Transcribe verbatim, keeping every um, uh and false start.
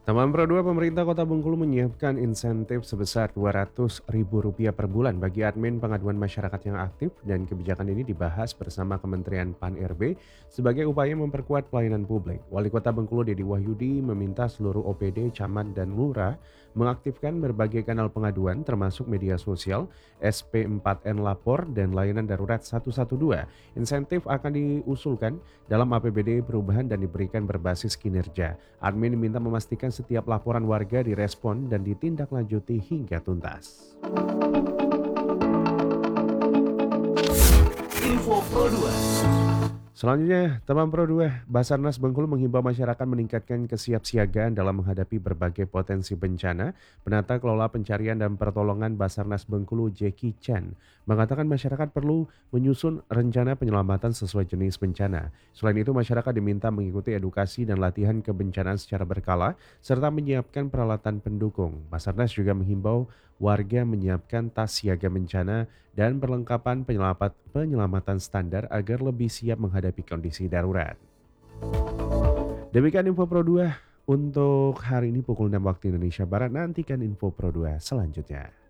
Taman Pro dua pemerintah Kota Bengkulu menyiapkan insentif sebesar dua ratus ribu rupiah per bulan bagi admin pengaduan masyarakat yang aktif dan kebijakan ini dibahas bersama Kementerian Pan R B sebagai upaya memperkuat pelayanan publik. Wali Kota Bengkulu Dedi Wahyudi meminta seluruh O P D, camat dan lurah mengaktifkan berbagai kanal pengaduan termasuk media sosial, S P empat N lapor dan layanan darurat satu satu dua. Insentif akan diusulkan dalam A P B D perubahan dan diberikan berbasis kinerja. Admin diminta memastikan setiap laporan warga direspon dan ditindaklanjuti hingga tuntas. Info Pro dua. Selanjutnya, Taman Pro dua, Basarnas Bengkulu menghimbau masyarakat meningkatkan kesiapsiagaan dalam menghadapi berbagai potensi bencana. Penata Kelola Pencarian dan Pertolongan Basarnas Bengkulu Jackie Chan mengatakan masyarakat perlu menyusun rencana penyelamatan sesuai jenis bencana. Selain itu, masyarakat diminta mengikuti edukasi dan latihan kebencanaan secara berkala, serta menyiapkan peralatan pendukung. Basarnas juga menghimbau warga menyiapkan tas siaga bencana dan perlengkapan penyelamat, penyelamatan standar agar lebih siap menghadapi kondisi darurat. Demikian Info Pro dua untuk hari ini pukul enam waktu Indonesia Barat. Nantikan Info Pro dua selanjutnya.